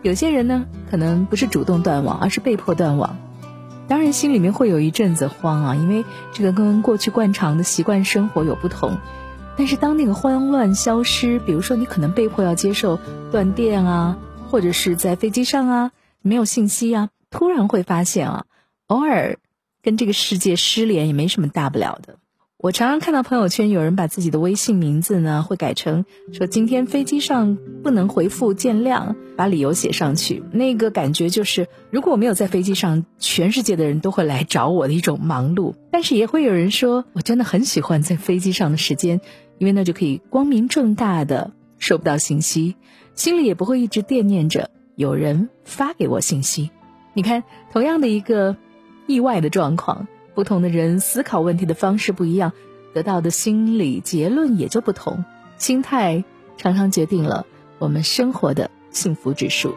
有些人呢，可能不是主动断网，而是被迫断网。当然心里面会有一阵子慌啊，因为这个跟过去惯常的习惯生活有不同。但是当那个慌乱消失，比如说你可能被迫要接受断电啊，或者是在飞机上啊没有信息啊，突然会发现啊，偶尔跟这个世界失联也没什么大不了的。我常常看到朋友圈有人把自己的微信名字呢会改成说今天飞机上不能回复见谅，把理由写上去，那个感觉就是如果我没有在飞机上，全世界的人都会来找我的一种忙碌。但是也会有人说我真的很喜欢在飞机上的时间，因为那就可以光明正大的收不到信息，心里也不会一直惦念着有人发给我信息。你看同样的一个意外的状况，不同的人思考问题的方式不一样，得到的心理结论也就不同。心态常常决定了我们生活的幸福指数。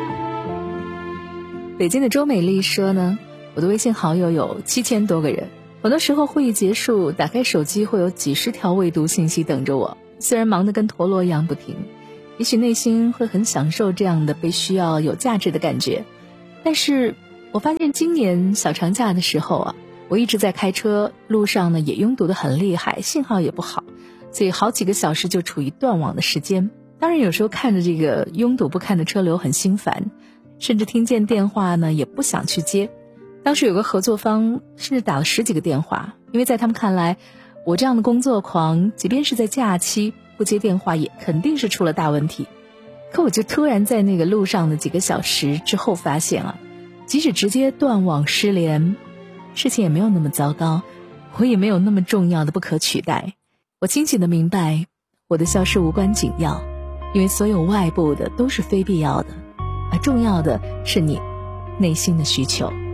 北京的周美丽说呢，我的微信好友有7000多个人，很多时候会议结束，打开手机会有几十条未读信息等着我，虽然忙得跟陀螺一样不停，也许内心会很享受这样的被需要有价值的感觉。但是我发现今年小长假的时候啊，我一直在开车，路上呢也拥堵得很厉害，信号也不好，所以好几个小时就处于断网的时间。当然有时候看着这个拥堵不堪的车流很心烦，甚至听见电话呢也不想去接。当时有个合作方甚至打了10几个电话，因为在他们看来，我这样的工作狂即便是在假期不接电话也肯定是出了大问题。可我就突然在那个路上的几个小时之后发现啊，即使直接断网失联，事情也没有那么糟糕，我也没有那么重要的不可取代。我清醒地明白，我的消失无关紧要，因为所有外部的都是非必要的，而重要的是你内心的需求。